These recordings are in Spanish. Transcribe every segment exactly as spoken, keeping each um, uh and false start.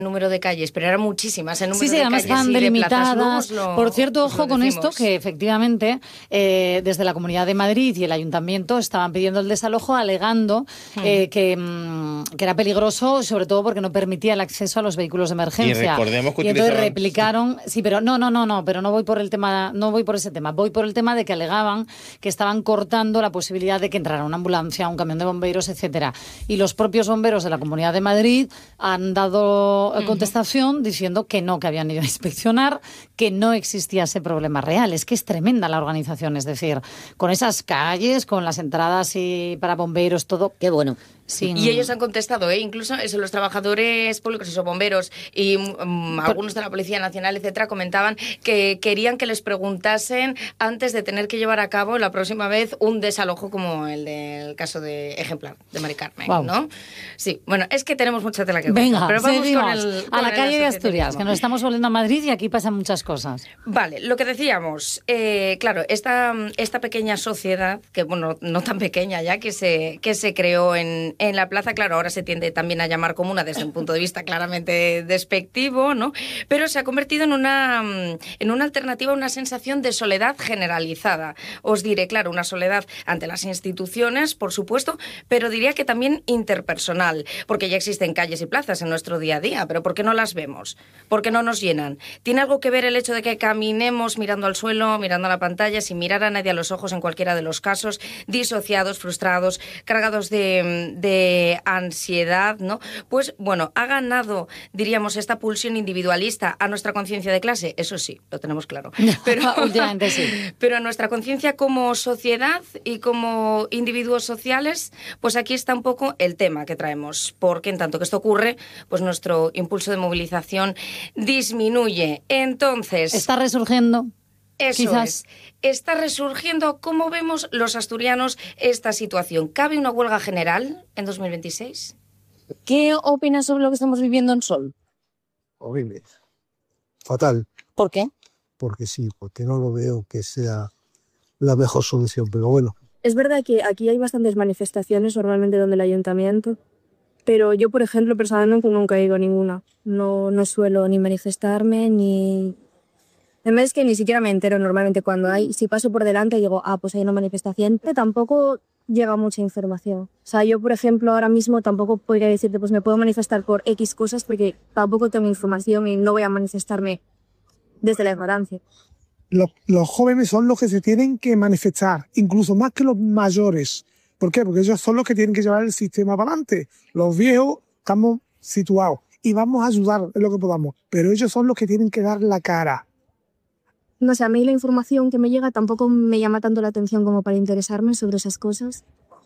número de calles, pero eran muchísimas, el número sí, sí, de además calles están y de delimitadas. plazas. Luego lo, Por cierto, os ojo lo con decimos. esto, que efectivamente eh, desde la Comunidad de Madrid y el Ayuntamiento estaban pidiendo el desalojo alegando uh-huh. eh, que, mmm, que era peligroso, sobre todo porque no permitía el acceso a los vehículos de emergencia. Y recordemos que y entonces utilizaban... replicaron, sí, pero no, no, no, no, pero no voy por el tema, no voy por ese tema, voy por el tema de que alegaban que estaban cortando la posibilidad de que entrara una ambulancia, un camión de bomberos, etcétera. Y los propios bomberos de la Comunidad de Madrid han dado uh-huh. contestación diciendo que no, que habían ido a inspeccionar, que no existía ese problema real. Es que es tremenda la organización, es decir, con esas calles, con las entradas y para bomberos, todo. Qué bueno. Sin... Y ellos han contestado, ¿eh? Incluso eso, los trabajadores públicos, esos bomberos y um, Por... algunos de la Policía Nacional, etcétera, comentaban que querían que les preguntasen antes de tener que llevar a cabo la próxima vez un desalojo como el del caso de Ejemplar, de Mari Carmen, wow. ¿no? Sí, bueno, es que tenemos mucha tela que contar. Venga, pero vamos seguimos. con el, con a la el calle de Asturias, que nos estamos volviendo a Madrid y aquí pasan muchas cosas. Vale, lo que decíamos, eh, claro, esta, esta pequeña sociedad, que bueno, no tan pequeña ya, que se, que se creó en en la plaza, claro, ahora se tiende también a llamar comuna desde un punto de vista claramente despectivo, ¿no? Pero se ha convertido en una, en una alternativa, una sensación de soledad generalizada. Os diré, claro, una soledad ante las instituciones, por supuesto, pero diría que también interpersonal, porque ya existen calles y plazas en nuestro día a día, pero ¿por qué no las vemos? ¿Por qué no nos llenan? ¿Tiene algo que ver el hecho de que caminemos mirando al suelo, mirando a la pantalla, sin mirar a nadie a los ojos en cualquiera de los casos, disociados, frustrados, cargados de, de de ansiedad, ¿no? Pues, bueno, ha ganado, diríamos, esta pulsión individualista a nuestra conciencia de clase, eso sí, lo tenemos claro. Pero, últimamente sí. Pero a nuestra conciencia como sociedad y como individuos sociales, pues aquí está un poco el tema que traemos, porque en tanto que esto ocurre, pues nuestro impulso de movilización disminuye. Entonces... ¿Está resurgiendo? Eso Quizás. es. Está resurgiendo. ¿Cómo vemos los asturianos esta situación? ¿Cabe una huelga general en dos mil veintiséis? ¿Qué opinas sobre lo que estamos viviendo en Sol? Horrible. Fatal. ¿Por qué? Porque sí, porque no lo veo que sea la mejor solución, pero bueno. Es verdad que aquí hay bastantes manifestaciones, normalmente donde el ayuntamiento, pero yo, por ejemplo, personalmente nunca he ido a ninguna. No, no suelo ni manifestarme, ni... Además es que ni siquiera me entero normalmente cuando hay. Si paso por delante y digo, ah, pues hay una manifestación, tampoco llega mucha información. O sea, yo, por ejemplo, ahora mismo tampoco podría decirte, pues me puedo manifestar por X cosas porque tampoco tengo información y no voy a manifestarme desde la ignorancia. Los, los jóvenes son los que se tienen que manifestar, incluso más que los mayores. ¿Por qué? Porque ellos son los que tienen que llevar el sistema para adelante. Los viejos estamos situados y vamos a ayudar en lo que podamos, pero ellos son los que tienen que dar la cara. No sé, a mí la información que me llega tampoco me llama tanto la atención como para interesarme sobre esas cosas.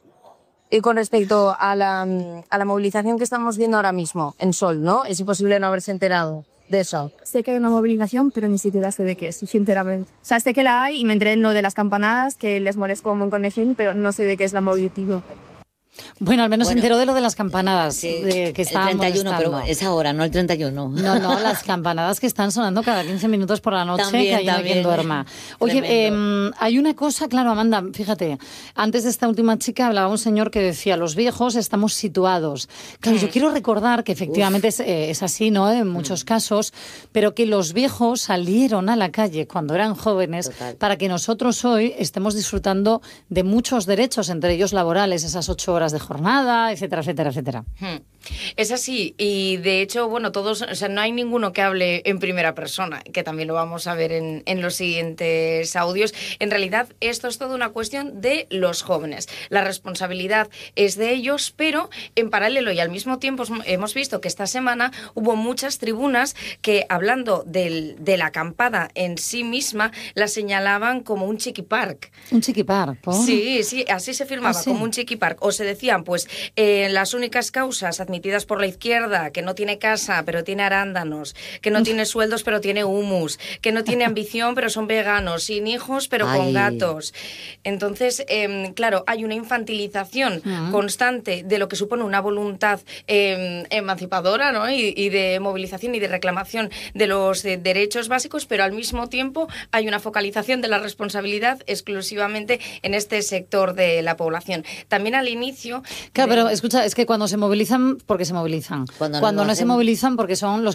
Y con respecto a la, a la movilización que estamos viendo ahora mismo en Sol, ¿no? Es imposible no haberse enterado de eso. Sé que hay una movilización, pero ni siquiera sé de qué es, sinceramente. O sea, sé que la hay y me enteré en lo de las campanadas, que les molesta como un conejín, pero no sé de qué es la movilización. Bueno, al menos bueno, se enteró de lo de las campanadas, sí, de que estaban el treinta y uno, molestando. pero es ahora, no el treinta y uno. No, no, las campanadas que están sonando cada quince minutos por la noche, también, que hay no quien duerma. Oye, eh, hay una cosa, claro, Amanda, fíjate, antes de esta última chica hablaba un señor que decía, los viejos estamos situados. Claro, mm. yo quiero recordar que efectivamente es, eh, es así, ¿no?, en muchos mm. casos, pero que los viejos salieron a la calle cuando eran jóvenes. Total. Para que nosotros hoy estemos disfrutando de muchos derechos, entre ellos laborales, esas ocho horas de jornada, etcétera, etcétera, etcétera. Hmm. Es así, y de hecho, bueno, todos, o sea, no hay ninguno que hable en primera persona, que también lo vamos a ver en, en los siguientes audios. En realidad, esto es toda una cuestión de los jóvenes. La responsabilidad es de ellos, pero en paralelo y al mismo tiempo hemos visto que esta semana hubo muchas tribunas que, hablando del, de la acampada en sí misma, la señalaban como un chiqui park. Un chiqui park, ¿por? Sí, sí, así se firmaba, ah, ¿sí? Como un chiqui park. O se decían, pues, eh, las únicas causas admitidas por la izquierda, que no tiene casa pero tiene arándanos, que no tiene sueldos pero tiene humus, que no tiene ambición pero son veganos, sin hijos pero Ay. con gatos. Entonces, eh, claro, hay una infantilización uh-huh. constante de lo que supone una voluntad eh, emancipadora, ¿no?, y, y de movilización y de reclamación de los de derechos básicos, pero al mismo tiempo hay una focalización de la responsabilidad exclusivamente en este sector de la población. También al inicio... Claro, de... pero escucha, es que cuando se movilizan porque se movilizan. Cuando Cuando no no, lo se hacen- movilizan porque son los